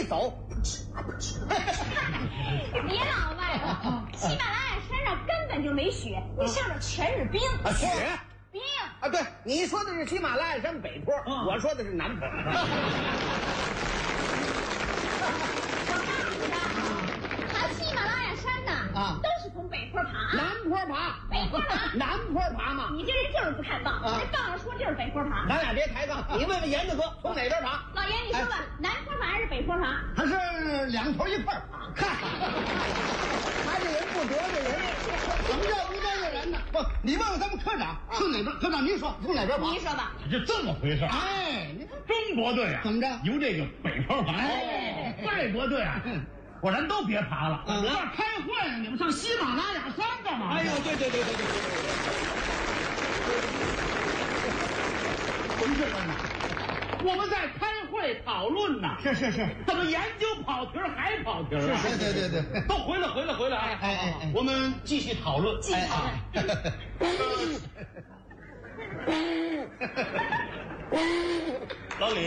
走， 别老歪了，喜马拉雅山上根本就没雪，那上面全是冰。 雪冰啊，对，你说的是喜马拉雅山北坡，我说的是南坡。 爬喜马拉雅山的都是从北坡爬， 南坡爬， 北坡爬， 南坡爬嘛。 你这人就是不看报，人报上说就是北坡爬。 咱俩别抬杠，你问问严大哥从哪边爬？ 老爷，你说吧，南坡爬还是北坡爬？ 他是两头一块儿爬。 他这人不得罪人， 什么叫不得罪人呢？不，你问问咱们科长从哪边？科长您说从哪边爬？ 你说吧。 是这么回事。 哎， 中国队啊， 怎么着由这个北坡爬。外国队啊，我咱都别爬了。我这开会呢，你们上喜马拉雅山干嘛？ 哎呦，对， 同志们呐，我们在开会讨论呢。 是， 怎么研究跑题还跑题啊？ 对， 都回来啊！ 哎， 我们继续讨论。 继续讨论。 老李，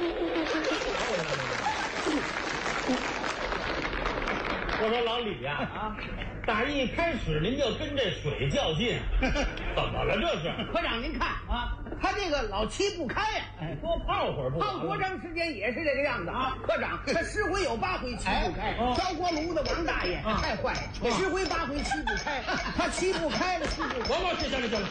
我说老李呀，打一开始您就跟这水较劲，怎么了这是？ 科长您看啊，他这个老七不开呀， 多泡会儿不？ 泡多长时间也是这个样子啊。科长，他10回有8回七不开。烧锅炉的王大爷太坏了，10回8回七不开，他七不开了，七不开。 我行了。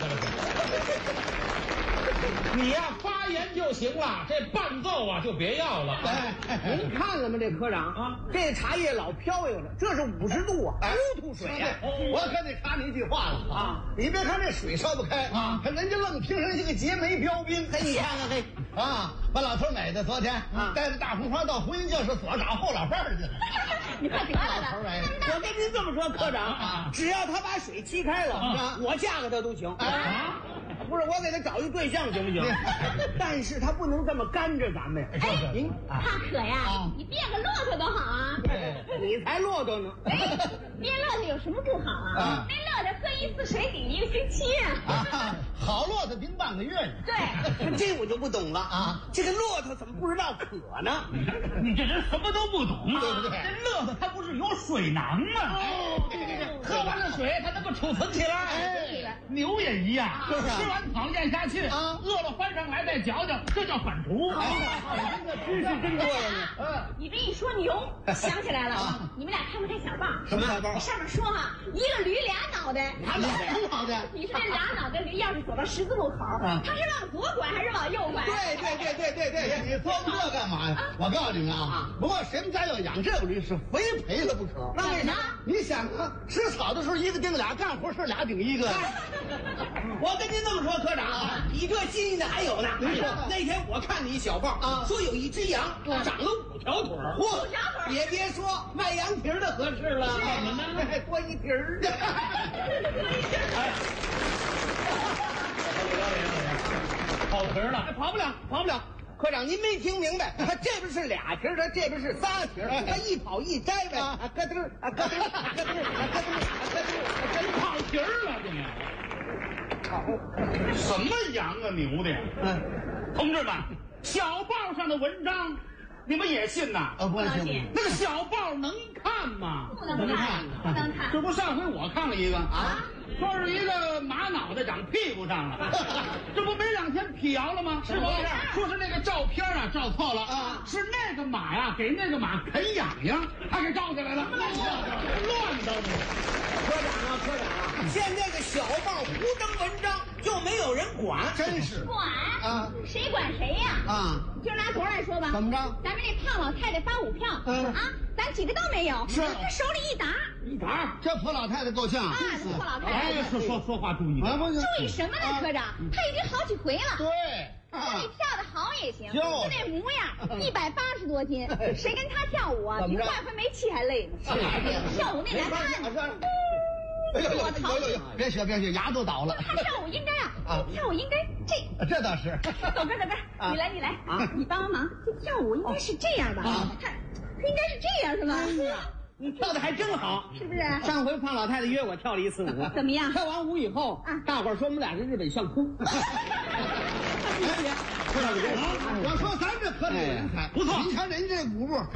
你呀，发言就行了，这伴奏啊就别要了。 您看了吗？这科长啊，这茶叶老飘悠着，这是50度啊，糊涂水呀！ 我可得插你一句话了啊！你别看这水烧不开啊，人家愣评上这个结煤标兵。 嘿，你看看嘿啊，把老头美的昨天带着大红花到婚姻教室所找后老伴儿去了。 你快得了吧！ 我跟您这么说，科长，只要他把水沏开了，我嫁给他都行。不是，我给他找一对象行不行？但是他不能这么干着咱们呀。 哎， 您大可呀，你变个骆驼多好啊！ 你才骆驼呢。 哎，变骆驼有什么不好啊？那骆驼喝一次水顶1个星期啊！ 好骆驼顶半个月呢。 对， 这我就不懂了啊！这个骆驼怎么不知道渴呢？ 你这人什么都不懂啊， 对不对？ 这骆驼它不是有水囊吗？喝完了水它能够储存起来。牛也一样，吃完草咽下去，饿了翻上来再嚼嚼，这叫反刍。 这个知识真多呀你。 你这一说牛，想起来了，你们俩看没看小报？ 什么小报？ 上面说哈，一个驴俩脑袋。 俩脑袋。 你说这俩脑袋驴要是走到十字路口，他是往左拐还是往右拐？ 对， 你琢磨这干嘛呀？我告诉你们啊，不过谁们家要养这个驴是非赔了不可。 那为啥？ 你想啊，吃草的时候一个顶俩，干活是俩顶一个。 我跟您这么说，科长，比这新鲜的还有呢。那天我看你小报说有一只羊长了5条腿儿，嚯，别说卖羊皮的合适了， 怎么呢？ 多一皮儿。 跑题了， 跑不了。科长，您没听明白，他这边是俩皮儿，他这边是仨皮儿，他一跑一摘呗，咯噔咯噔咯噔跑题了，这什么羊啊牛的呀？同志们，小报上的文章你们也信呐？ 不信。 那个小报能看吗？ 不能看。 这不上回我看了一个啊，说是一个马脑袋长屁股上了，这不没2天辟谣了吗？是不是？说是那个照片啊照错了啊，是那个马呀给那个马啃痒痒，他给照下来了，乱的。 科长，现在个小报胡登文章就没有人管， 真是管啊， 谁管谁呀？就拿昨儿来说吧， 怎么着？ 咱们那胖老太太发5票，咱几个都没有， 是她手里一沓， 这破老太太够呛。 这破老太太。 哎，说话注意注意什么呢，科长？她已经好几回了。 对。 那你跳的好也行， 就那模样180多斤，谁跟他跳舞啊？比坏回煤气还累呢。跳舞那难看呢。 有，别学，牙都倒了。 他跳舞应该跳舞应该这倒是。 走哥，你来你帮忙，这跳舞应该是这样吧？他应该是这样是吧？ 你跳的还真好， 是不是？ 上回胖老太太约我跳了一次舞， 怎么样？ 跳完舞以后，大伙儿说我们俩是日本相扑。 我说咱这可得有人才，不错。你看人这舞步。